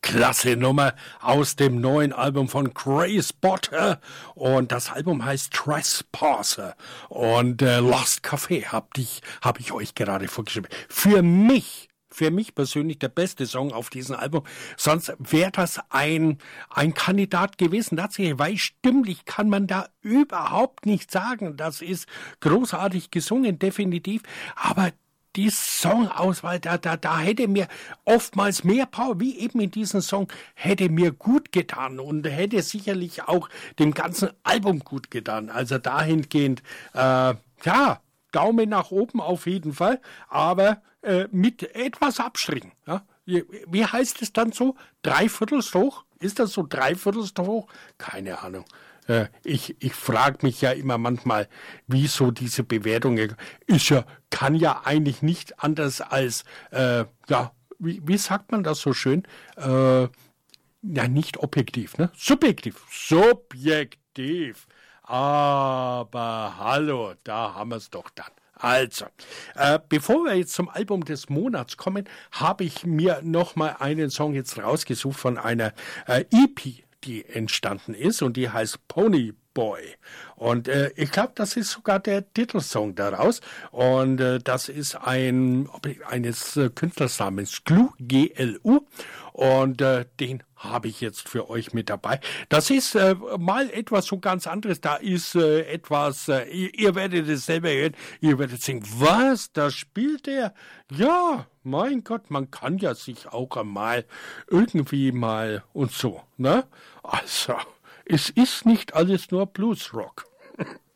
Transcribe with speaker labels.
Speaker 1: Klasse Nummer aus dem neuen Album von Grace Potter und das Album heißt Trespasser und Lost Café hab ich euch gerade vorgeschrieben. Für mich persönlich der beste Song auf diesem Album. Sonst wäre das ein Kandidat gewesen. Tatsächlich, weil stimmlich kann man da überhaupt nicht sagen. Das ist großartig gesungen, definitiv. Aber die Songauswahl, da hätte mir oftmals mehr Power, wie eben in diesem Song, hätte mir gut getan und hätte sicherlich auch dem ganzen Album gut getan. Also dahingehend, Daumen nach oben auf jeden Fall, aber mit etwas Abstrichen. Ja? Wie heißt es dann so? Dreiviertels hoch? Ist das so dreiviertels hoch? Keine Ahnung. Ich frage mich ja immer manchmal, wieso diese Bewertung kann ja eigentlich nicht anders als, wie sagt man das so schön? Nicht objektiv, ne? Subjektiv. Aber hallo, da haben wir es doch dann. Also, bevor wir jetzt zum Album des Monats kommen, habe ich mir nochmal einen Song jetzt rausgesucht von einer EP, die entstanden ist und die heißt Pony Boy. Und ich glaube, das ist sogar der Titelsong daraus. Und das ist eines Künstlers namens Glu, G-L-U. Und den habe ich jetzt für euch mit dabei. Das ist mal etwas so ganz anderes. Da ist ihr werdet es selber hören, ihr werdet singen, was, da spielt er? Ja, mein Gott, man kann ja sich auch einmal irgendwie mal und so, ne? Also, es ist nicht alles nur Bluesrock.